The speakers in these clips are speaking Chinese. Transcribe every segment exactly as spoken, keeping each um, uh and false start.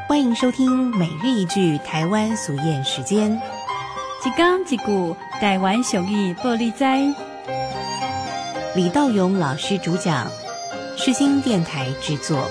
欢迎收听每日一句台湾俗谚时间。 一讲一句台湾俗语报你知。 李道勇老师主讲，世新电台制作。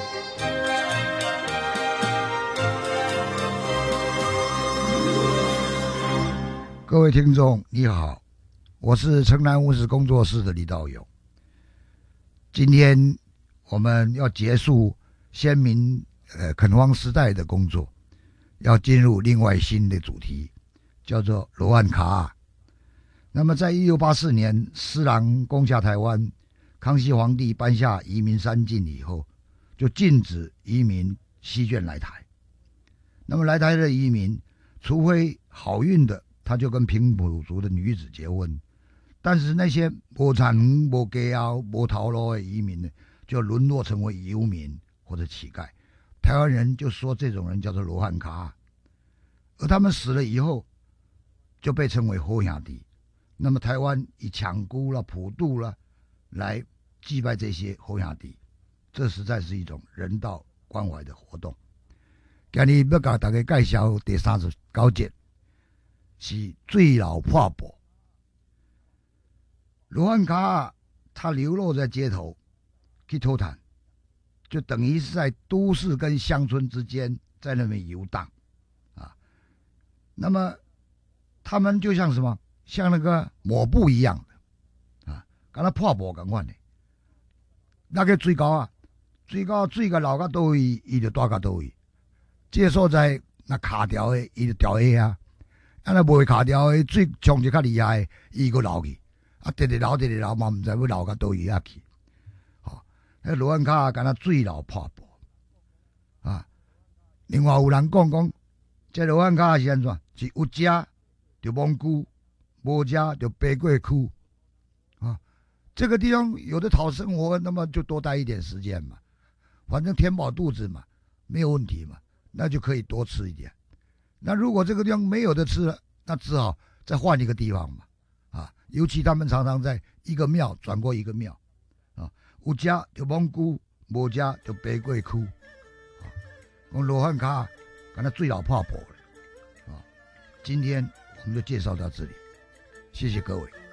各位听众你好，我是城南巫师工作室的李道勇。今天我们要结束先民呃垦荒时代的工作，要进入另外新的主题，叫做罗汉卡啊。那么在一六八四年施琅攻下台湾，康熙皇帝颁下移民三禁以后，就禁止移民西眷来台。那么来台的移民，除非好运的，他就跟平埔族的女子结婚，但是那些无产无家后无头路的移民呢，就沦落成为游民或者乞丐。台湾人就说这种人叫做罗汉卡，而他们死了以后，就被称为好兄弟。那么台湾以抢姑啦、普渡啦来祭拜这些好兄弟，这实在是一种人道关怀的活动。今日要给大家介绍第三十九节，是水老破布。罗汉卡他流落在街头去偷谈，就等于是在都市跟乡村之间在那边游荡啊。那么他们就像什么，像那个抹布一样的啊，跟他破布同款的。那个水沟啊，水沟水个流到倒位，伊就带到倒位。这个所在那卡条的，伊就掉下啊。啊，那未卡条的水冲就较厉害，伊个流去。啊，直直流直直流嘛，唔知要流到倒位遐去。吼，迄罗汉卡敢若水流破布啊。另外有人讲讲，这罗汉卡是安怎？是有食就罔顾，无食就爬过区啊。这个地方有的讨生活，那么就多待一点时间嘛，反正填饱肚子嘛，没有问题嘛，那就可以多吃一点。那如果这个地方没有的吃了，那只好再换一个地方嘛。啊，尤其他们常常在一个庙转过一个庙，啊，有食就罔顾，无食就爬过区。啊，讲罗汉卡，敢若水流破布了。啊，今天我们就介绍到这里，谢谢各位。